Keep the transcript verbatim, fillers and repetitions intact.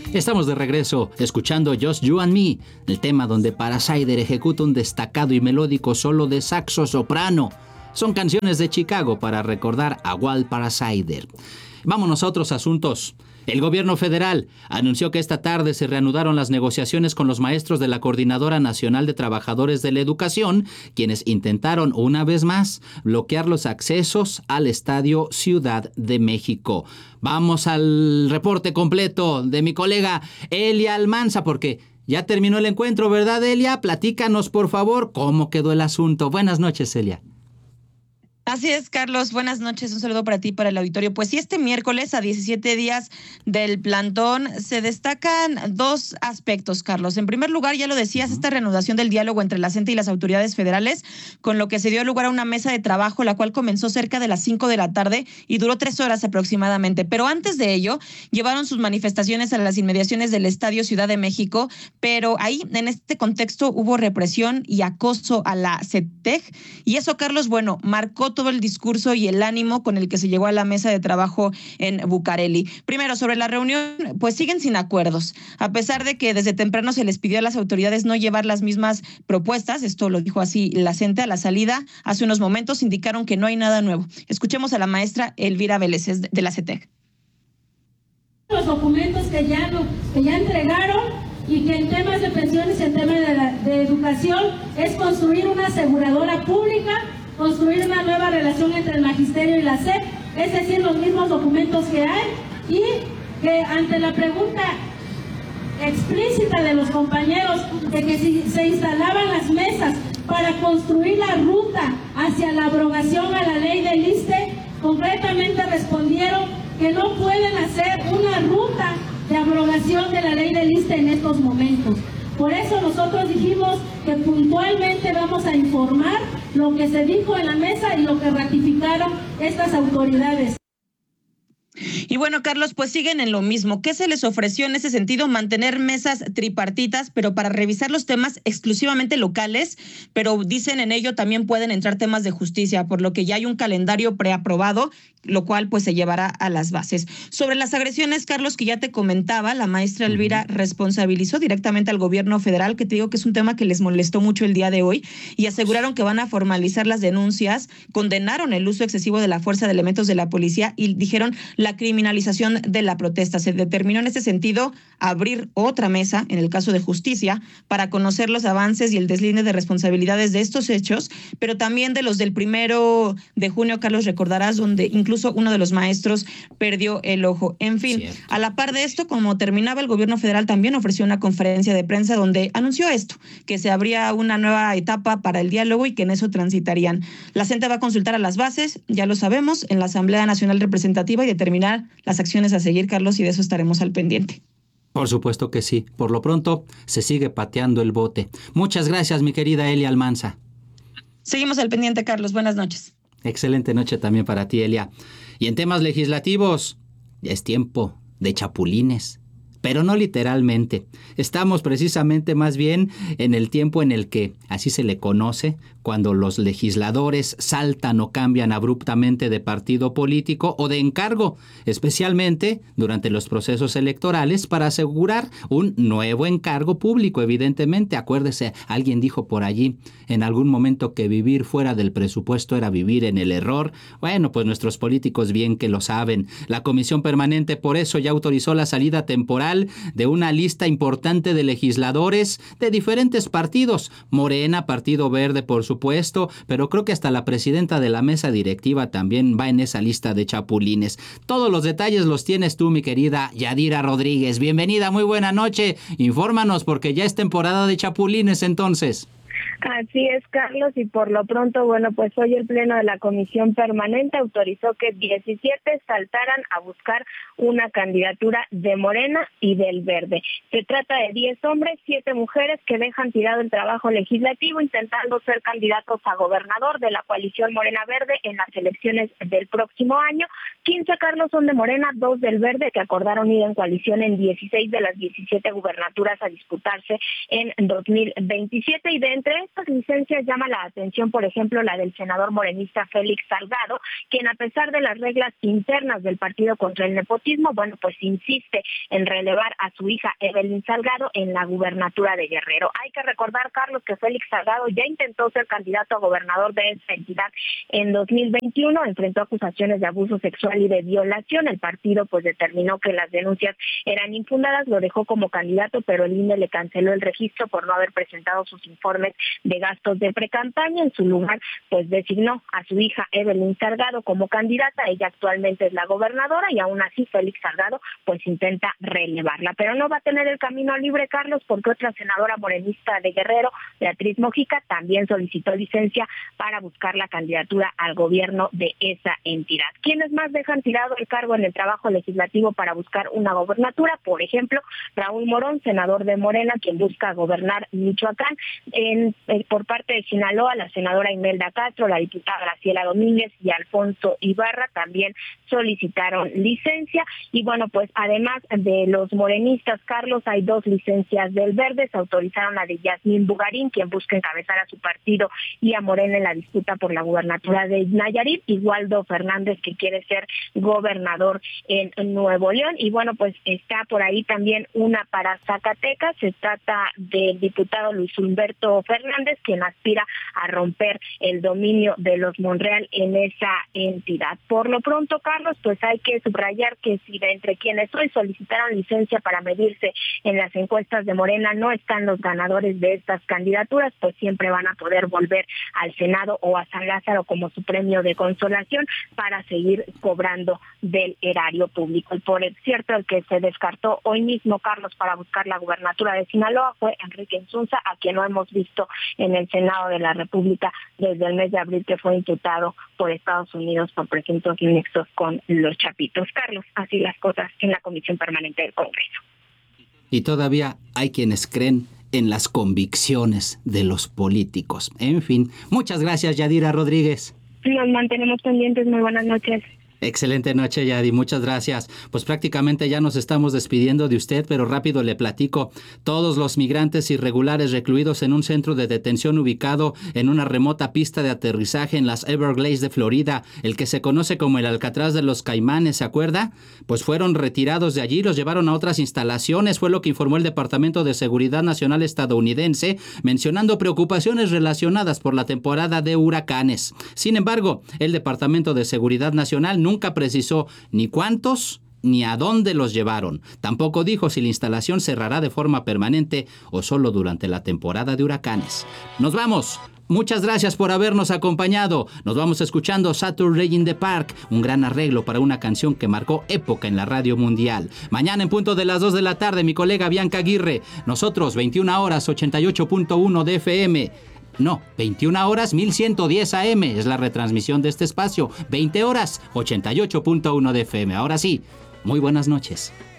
Estamos de regreso, escuchando Just You and Me, el tema donde Parasider ejecuta un destacado y melódico solo de saxo soprano. Son canciones de Chicago para recordar a Walt Parasider. Vámonos a otros asuntos. El gobierno federal anunció que esta tarde se reanudaron las negociaciones con los maestros de la Coordinadora Nacional de Trabajadores de la Educación, quienes intentaron una vez más bloquear los accesos al Estadio Ciudad de México. Vamos al reporte completo de mi colega Elia Almanza, porque ya terminó el encuentro, ¿verdad, Elia? Platícanos, por favor, cómo quedó el asunto. Buenas noches, Elia. Así es, Carlos. Buenas noches. Un saludo para ti y para el auditorio. Pues sí, este miércoles, a diecisiete días del plantón, se destacan dos aspectos, Carlos. En primer lugar, ya lo decías, esta reanudación del diálogo entre la C E N T E y las autoridades federales, con lo que se dio lugar a una mesa de trabajo, la cual comenzó cerca de las cinco de la tarde y duró tres horas aproximadamente. Pero antes de ello, llevaron sus manifestaciones a las inmediaciones del Estadio Ciudad de México, pero ahí, en este contexto, hubo represión y acoso a la C E T E G. Y eso, Carlos, bueno, marcó todo el discurso y el ánimo con el que se llegó a la mesa de trabajo en Bucareli. Primero, sobre la reunión, pues siguen sin acuerdos, a pesar de que desde temprano se les pidió a las autoridades no llevar las mismas propuestas. Esto lo dijo así la C E N T E. A la salida, hace unos momentos, indicaron que no hay nada nuevo. Escuchemos a la maestra Elvira Vélez de la C E T E G. Los documentos que ya, no, que ya entregaron, y que en temas de pensiones y en temas de, la, de educación es construir una aseguradora pública, construir una nueva relación entre el magisterio y la S E P, es decir, los mismos documentos que hay, y que ante la pregunta explícita de los compañeros de que si se instalaban las mesas para construir la ruta hacia la abrogación a la ley del ISSSTE, concretamente respondieron que no pueden hacer una ruta de abrogación de la ley del ISSSTE en estos momentos. Por eso nosotros dijimos que puntualmente vamos a informar lo que se dijo en la mesa y lo que ratificaron estas autoridades. Y bueno, Carlos, pues siguen en lo mismo. ¿Qué se les ofreció en ese sentido? Mantener mesas tripartitas, pero para revisar los temas exclusivamente locales, pero dicen en ello también pueden entrar temas de justicia, por lo que ya hay un calendario preaprobado, lo cual pues se llevará a las bases. Sobre las agresiones, Carlos, que ya te comentaba, la maestra Elvira responsabilizó directamente al gobierno federal, que te digo que es un tema que les molestó mucho el día de hoy, y aseguraron que van a formalizar las denuncias, condenaron el uso excesivo de la fuerza de elementos de la policía y dijeron la criminalización de la protesta. Se determinó en este sentido abrir otra mesa, en el caso de justicia, para conocer los avances y el deslinde de responsabilidades de estos hechos, pero también de los del primero de junio, Carlos, recordarás, donde incluso uno de los maestros perdió el ojo. En fin, Cierto. A la par de esto, como terminaba, el gobierno federal también ofreció una conferencia de prensa donde anunció esto, que se abría una nueva etapa para el diálogo y que en eso transitarían. La C E N T E va a consultar a las bases, ya lo sabemos, en la Asamblea Nacional Representativa y determinar las acciones a seguir, Carlos, y de eso estaremos al pendiente. Por supuesto que sí. Por lo pronto, se sigue pateando el bote. Muchas gracias, mi querida Elia Almanza. Seguimos al pendiente, Carlos. Buenas noches. Excelente noche también para ti, Elia. Y en temas legislativos, ya es tiempo de chapulines. Pero no literalmente. Estamos precisamente más bien en el tiempo en el que, así se le conoce, cuando los legisladores saltan o cambian abruptamente de partido político o de encargo, especialmente durante los procesos electorales para asegurar un nuevo encargo público, evidentemente. Acuérdese, alguien dijo por allí en algún momento que vivir fuera del presupuesto era vivir en el error. Bueno, pues nuestros políticos bien que lo saben. La Comisión Permanente por eso ya autorizó la salida temporal de una lista importante de legisladores de diferentes partidos. Morena, Partido Verde, por supuesto, pero creo que hasta la presidenta de la mesa directiva también va en esa lista de chapulines. Todos los detalles los tienes tú, mi querida Yadira Rodríguez. Bienvenida, muy buena noche. Infórmanos, porque ya es temporada de chapulines entonces. Así es, Carlos, y por lo pronto, bueno, pues hoy el Pleno de la Comisión Permanente autorizó que diecisiete saltaran a buscar una candidatura de Morena y del Verde. Se trata de diez hombres, siete mujeres que dejan tirado el trabajo legislativo intentando ser candidatos a gobernador de la coalición Morena Verde en las elecciones del próximo año. quince, Carlos, son de Morena, dos del Verde, que acordaron ir en coalición en dieciséis de las diecisiete gubernaturas a disputarse en dos mil veintisiete, y de entre estas licencias llama la atención, por ejemplo, la del senador morenista Félix Salgado, quien a pesar de las reglas internas del partido contra el nepotismo, bueno, pues insiste en relevar a su hija Evelyn Salgado en la gubernatura de Guerrero. Hay que recordar, Carlos, que Félix Salgado ya intentó ser candidato a gobernador de esta entidad en dos mil veintiuno, enfrentó acusaciones de abuso sexual y de violación. El partido pues determinó que las denuncias eran infundadas, lo dejó como candidato, pero el I N E le canceló el registro por no haber presentado sus informes de gastos de precampaña. En su lugar, pues designó a su hija Evelyn Salgado como candidata. Ella actualmente es la gobernadora y aún así Félix Salgado pues intenta relevarla, pero no va a tener el camino libre, Carlos, porque otra senadora morenista de Guerrero, Beatriz Mojica, también solicitó licencia para buscar la candidatura al gobierno de esa entidad. ¿Quiénes más dejan tirado el cargo en el trabajo legislativo para buscar una gobernatura? Por ejemplo, Raúl Morón, senador de Morena, quien busca gobernar Michoacán. En, en, por parte de Sinaloa, la senadora Imelda Castro, la diputada Graciela Domínguez y Alfonso Ibarra también solicitaron licencia. Y bueno, pues además de los morenistas, Carlos, hay dos licencias del Verde. Se autorizaron la de Yasmín Bugarín, quien busca encabezar a su partido y a Morena en la disputa por la gubernatura de Nayarit, y Waldo Fernández, que quiere ser gobernador en Nuevo León. Y bueno, pues está por ahí también una para Zacatecas. Se trata del diputado Luis Humberto Fernández, quien aspira a romper el dominio de los Monreal en esa entidad. Por lo pronto, Carlos, pues hay que subrayar que si de entre quienes hoy solicitaron licencia para medirse en las encuestas de Morena no están los ganadores de estas candidaturas, pues siempre van a poder volver al Senado o a San Lázaro como su premio de consolación para seguir cobrando del erario público. Y por cierto, el que se descartó hoy mismo, Carlos, para buscar la gubernatura de Sinaloa fue Enrique Insunza, a quien no hemos visto en el Senado de la República desde el mes de abril, que fue imputado por Estados Unidos por presuntos nexos con los Chapitos. Carlos, así las cosas en la Comisión Permanente del Congreso. Y todavía hay quienes creen en las convicciones de los políticos. En fin, muchas gracias, Yadira Rodríguez. Nos mantenemos pendientes. Muy buenas noches. Excelente noche, Yadi, muchas gracias. Pues prácticamente ya nos estamos despidiendo de usted, pero rápido le platico. Todos los migrantes irregulares recluidos en un centro de detención ubicado en una remota pista de aterrizaje en las Everglades de Florida, el que se conoce como el Alcatraz de los Caimanes, ¿se acuerda? Pues fueron retirados de allí, los llevaron a otras instalaciones, fue lo que informó el Departamento de Seguridad Nacional estadounidense, mencionando preocupaciones relacionadas por la temporada de huracanes. Sin embargo, el Departamento de Seguridad Nacional no nunca precisó ni cuántos ni a dónde los llevaron. Tampoco dijo si la instalación cerrará de forma permanente o solo durante la temporada de huracanes. ¡Nos vamos! Muchas gracias por habernos acompañado. Nos vamos escuchando Saturday in the Park, un gran arreglo para una canción que marcó época en la radio mundial. Mañana en punto de las dos de la tarde, mi colega Bianca Aguirre. Nosotros, veintiuna horas, ochenta y ocho punto uno de F M. No, veintiuna horas, mil ciento diez A M es la retransmisión de este espacio. veinte horas, ochenta y ocho punto uno de F M. Ahora sí, muy buenas noches.